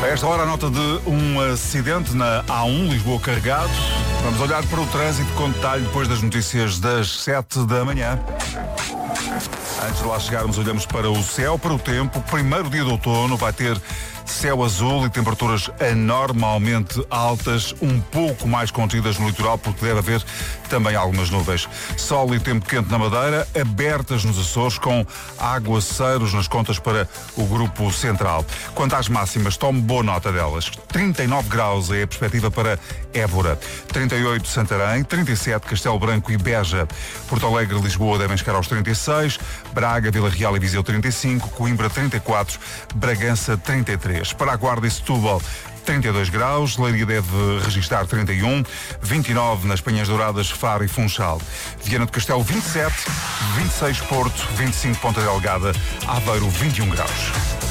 A esta hora a nota de um acidente na A1 Lisboa-Carregados. Vamos olhar para o trânsito com detalhe depois das notícias das 7 da manhã. Antes de lá chegarmos, olhamos para o céu, para o tempo. Primeiro dia de outono vai ter céu azul e temperaturas anormalmente altas, um pouco mais contidas no litoral, porque deve haver também algumas nuvens. Sol e tempo quente na Madeira, abertas nos Açores, com aguaceiros nas contas para o Grupo Central. Quanto às máximas, tome boa nota delas. 39 graus é a perspectiva para Évora, 38 Santarém, 37 Castelo Branco e Beja. Porto Alegre e Lisboa devem chegar aos 36, Braga, Vila Real e Viseu 35, Coimbra 34, Bragança 33. Para a Guarda e Setúbal, 32 graus, Leiria deve registrar 31, 29 nas Penhas Douradas, Faro e Funchal. Viana do Castelo 27, 26 Porto, 25 Ponta Delgada, Aveiro 21 graus.